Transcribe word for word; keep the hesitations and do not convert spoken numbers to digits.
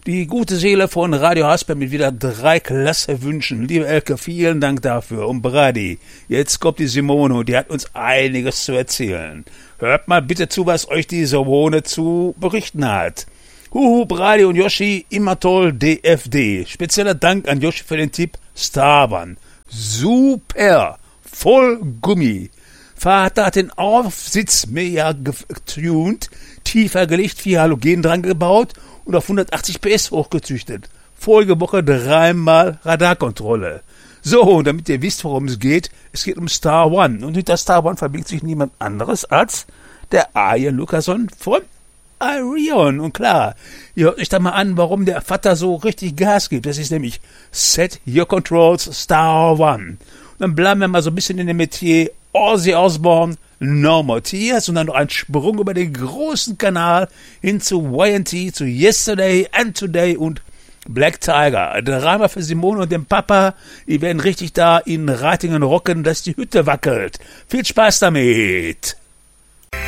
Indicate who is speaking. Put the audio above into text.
Speaker 1: Die gute Seele von Radio Hasper mit wieder drei klasse Wünschen. Liebe Elke, vielen Dank dafür. Und Brady, jetzt kommt die Simone und die hat uns einiges zu erzählen. Hört mal bitte zu, was euch die Simone zu berichten hat. Huhu, Brady und Yoshi, immer toll, D F D. Spezieller Dank an Yoshi für den Tipp Starban. Super, voll Gummi. Vater hat den Aufsitz mehr getuned, tiefer gelegt, vier Halogen dran gebaut und auf hundertachtzig P S hochgezüchtet. Vorige Woche dreimal Radarkontrolle. So, und damit ihr wisst, worum es geht, es geht um Star One. Und hinter Star One verbirgt sich niemand anderes als der Arjen Lucason von Arion. Und klar, ihr hört euch da mal an, warum der Vater so richtig Gas gibt. Das ist nämlich Set Your Controls Star One. Und dann bleiben wir mal so ein bisschen in dem Metier Ozzy Osbourne, No More Tears und dann noch ein Sprung über den großen Kanal hin zu Y and T, zu Yesterday and Today und Black Tiger. Dreimal für Simone und den Papa. Die werden richtig da in Ratingen rocken, dass die Hütte wackelt. Viel Spaß damit!